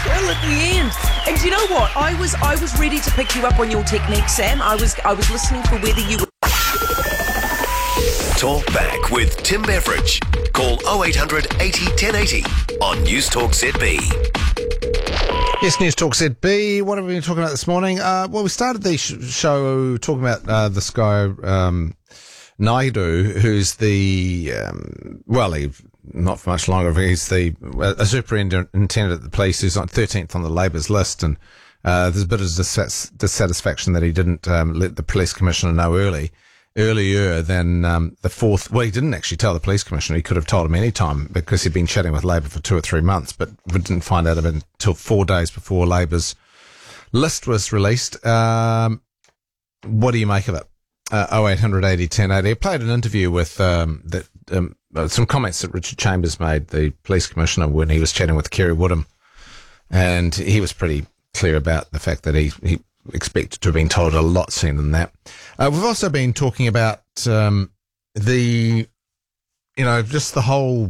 Well, at the end. And you know what? I was ready to pick you up on your technique, Sam. I was listening for whether you were... Talk back with Tim Beveridge. Call 0800 80 1080 on News Talk ZB. Yes, News Talk ZB. What have we been talking about this morning? Well, we started the show talking about this guy, Naidu, who's the, not for much longer, he's a superintendent at the police who's on 13th on the Labour's list, and there's a bit of dissatisfaction that he didn't let the police commissioner know earlier than the fourth. Well, he didn't actually tell the police commissioner. He could have told him any time because he'd been chatting with Labor for 2 or 3 months, but we didn't find out about it until 4 days before Labor's list was released. What do you make of it? 0800 80 1080. I played an interview with some comments that Richard Chambers made, the police commissioner, when he was chatting with Kerry Woodham, and he was pretty clear about the fact that he expected to have been told a lot sooner than that. We've also been talking about just the whole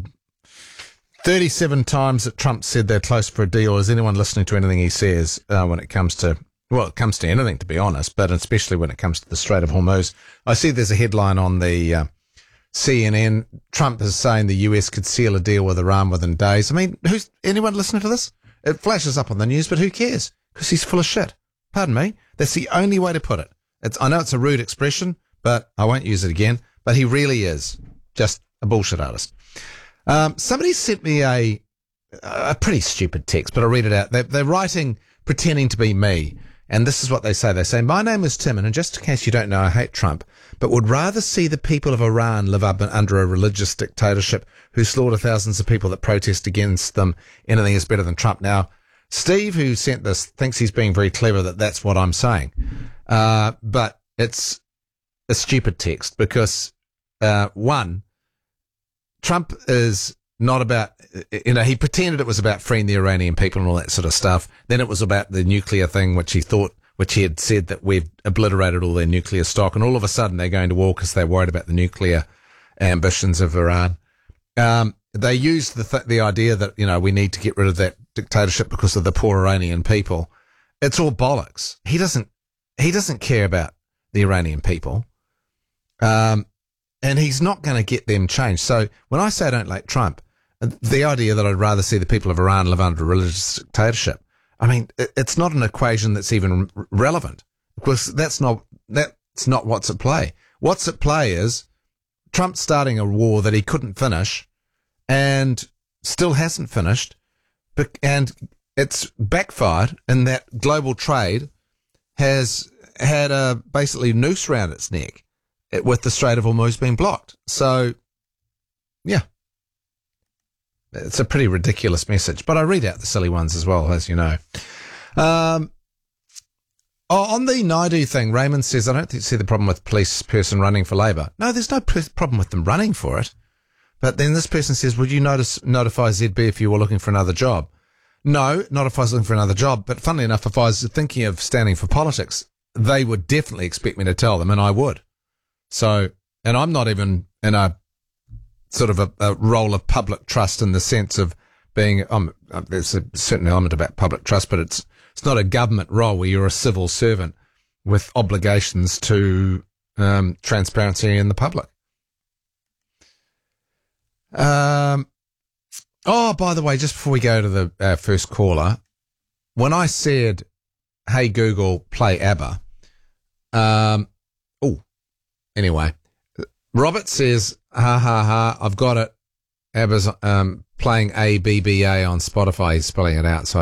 37 times that Trump said they're close for a deal. Is anyone listening to anything he says when it comes to, well, it comes to anything, to be honest, but especially when it comes to the Strait of Hormuz. I see there's a headline on the CNN. Trump is saying the US could seal a deal with Iran within days. I mean, who's anyone listening to this? It flashes up on the news, but who cares? Because he's full of shit. Pardon me. That's the only way to put it. I know it's a rude expression, but I won't use it again. But he really is just a bullshit artist. Somebody sent me a pretty stupid text, but I'll read it out. They're writing, pretending to be me. And this is what they say. They say, my name is Tim, and just in case you don't know, I hate Trump, but would rather see the people of Iran live up under a religious dictatorship who slaughter thousands of people that protest against them. Anything is better than Trump. Now, Steve, who sent this, thinks he's being very clever that that's what I'm saying. But it's a stupid text because, one, Trump is not about, he pretended it was about freeing the Iranian people and all that sort of stuff. Then it was about the nuclear thing, which he had said that we've obliterated all their nuclear stock. And all of a sudden they're going to war because they're worried about the nuclear ambitions of Iran. They used the idea that, we need to get rid of that dictatorship because of the poor Iranian people. It's all bollocks. He doesn't care about the Iranian people. And he's not going to get them changed. So when I say I don't like Trump, the idea that I'd rather see the people of Iran live under a religious dictatorship, I mean, it's not an equation that's even relevant because that's not what's at play. What's at play is Trump starting a war that he couldn't finish and still hasn't finished, and it's backfired in that global trade has had a basically noose around its neck with the Strait of Hormuz being blocked. So, yeah, it's a pretty ridiculous message, but I read out the silly ones as well, as you know. On the Naidu thing, Raymond says, I don't see the problem with police person running for Labor. No, there's no problem with them running for it. But then this person says, would you notify ZB if you were looking for another job? No, not if I was looking for another job. But funnily enough, if I was thinking of standing for politics, they would definitely expect me to tell them, and I would. So, and I'm not even in a sort of a role of public trust in the sense of being, there's a certain element about public trust, but it's not a government role where you're a civil servant with obligations to transparency in the public. By the way, just before we go to the first caller, when I said, hey, Google, play ABBA, anyway, Robert says, ha, ha, ha, I've got it. ABBA's playing ABBA on Spotify. He's spelling it out, so